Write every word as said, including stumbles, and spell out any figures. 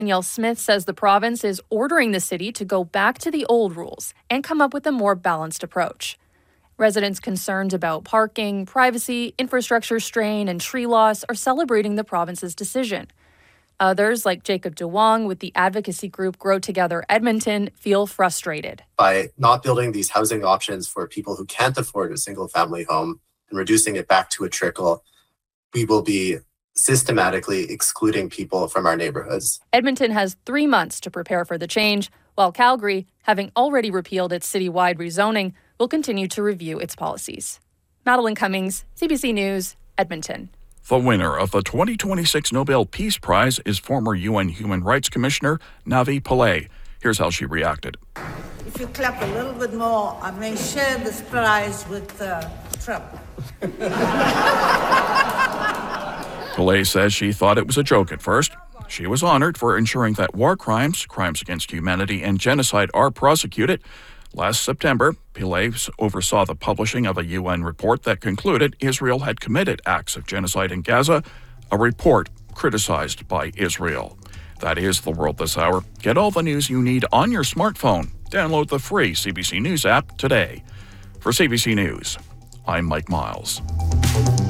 Danielle Smith says the province is ordering the city to go back to the old rules and come up with a more balanced approach. Residents concerned about parking, privacy, infrastructure strain, and tree loss are celebrating the province's decision. Others, like Jacob DeWong with the advocacy group Grow Together Edmonton, feel frustrated. By not building these housing options for people who can't afford a single-family home and reducing it back to a trickle, we will be systematically excluding people from our neighborhoods. Edmonton has three months to prepare for the change, while Calgary, having already repealed its citywide rezoning, will continue to review its policies. Madeline Cummings, C B C News, Edmonton. The winner of the twenty twenty-six Nobel Peace Prize is former U N Human Rights Commissioner Navi Pillay. Here's how she reacted. If you clap a little bit more, I may share this prize with uh, Trump. Pillay says she thought it was a joke at first. She was honored for ensuring that war crimes, crimes against humanity, and genocide are prosecuted. Last September, Pillay oversaw the publishing of a U N report that concluded Israel had committed acts of genocide in Gaza, a report criticized by Israel. That is the world this hour. Get all the news you need on your smartphone. Download the free C B C News app today. For C B C News, I'm Mike Miles.